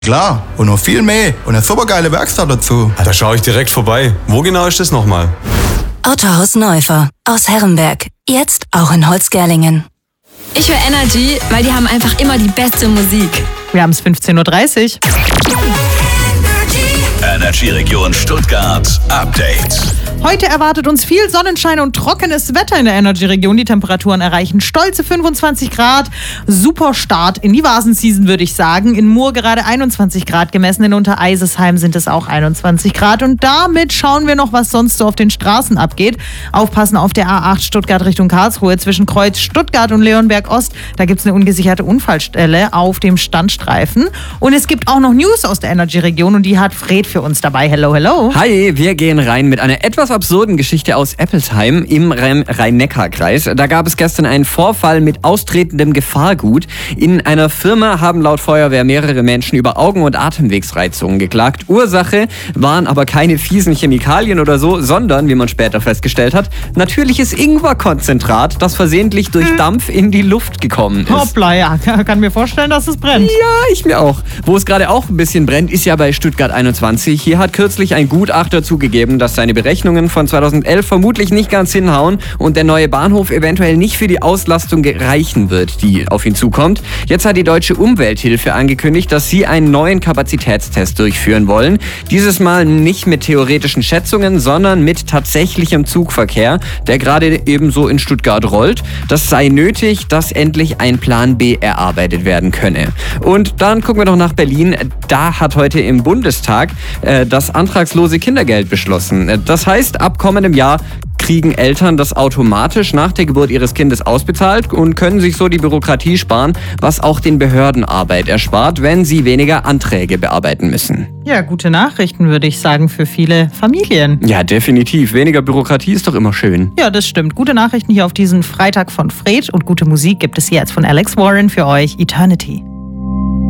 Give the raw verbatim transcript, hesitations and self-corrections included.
Klar, und noch viel mehr und eine supergeile Werkstatt dazu. Ja, da schaue ich direkt vorbei. Wo genau ist das nochmal? Autohaus Neufer aus Herrenberg. Jetzt auch in Holzgerlingen. Ich höre Energy, weil die haben einfach immer die beste Musik. Wir haben es fünfzehn Uhr dreißig. Energy Region Stuttgart Update. Heute erwartet uns viel Sonnenschein und trockenes Wetter in der Energy-Region. Die Temperaturen erreichen stolze fünfundzwanzig Grad. Super Start in die Vasen-Season, würde ich sagen. In Murr gerade einundzwanzig Grad gemessen. In Untereisesheim sind es auch einundzwanzig Grad. Und damit schauen wir noch, was sonst so auf den Straßen abgeht. Aufpassen auf der A acht Stuttgart Richtung Karlsruhe zwischen Kreuz Stuttgart und Leonberg Ost. Da gibt es eine ungesicherte Unfallstelle auf dem Standstreifen. Und es gibt auch noch News aus der Energy-Region und die hat Fred für uns dabei. Hello, hello. Hi, wir gehen rein mit einer etwas absurden Geschichte aus Eppelsheim im Rhein-Neckar-Kreis. Da gab es gestern einen Vorfall mit austretendem Gefahrgut. In einer Firma haben laut Feuerwehr mehrere Menschen über Augen- und Atemwegsreizungen geklagt. Ursache waren aber keine fiesen Chemikalien oder so, sondern, wie man später festgestellt hat, natürliches Ingwerkonzentrat, das versehentlich durch Dampf in die Luft gekommen ist. Hoppla, ja, kann mir vorstellen, dass es brennt. Ja, ich mir auch. Wo es gerade auch ein bisschen brennt, ist ja bei Stuttgart einundzwanzig. Hier hat kürzlich ein Gutachter zugegeben, dass seine Berechnungen von zweitausendelf vermutlich nicht ganz hinhauen und der neue Bahnhof eventuell nicht für die Auslastung reichen wird, die auf ihn zukommt. Jetzt hat die Deutsche Umwelthilfe angekündigt, dass sie einen neuen Kapazitätstest durchführen wollen. Dieses Mal nicht mit theoretischen Schätzungen, sondern mit tatsächlichem Zugverkehr, der gerade ebenso in Stuttgart rollt. Das sei nötig, dass endlich ein Plan B erarbeitet werden könne. Und dann gucken wir noch nach Berlin. Da hat heute im Bundestag äh, das antragslose Kindergeld beschlossen. Das heißt, ab kommendem Jahr kriegen Eltern das automatisch nach der Geburt ihres Kindes ausbezahlt und können sich so die Bürokratie sparen, was auch den Behörden Arbeit erspart, wenn sie weniger Anträge bearbeiten müssen. Ja, gute Nachrichten, würde ich sagen, für viele Familien. Ja, definitiv. Weniger Bürokratie ist doch immer schön. Ja, das stimmt. Gute Nachrichten hier auf diesen Freitag von Fred und gute Musik gibt es hier jetzt von Alex Warren für euch. Eternity.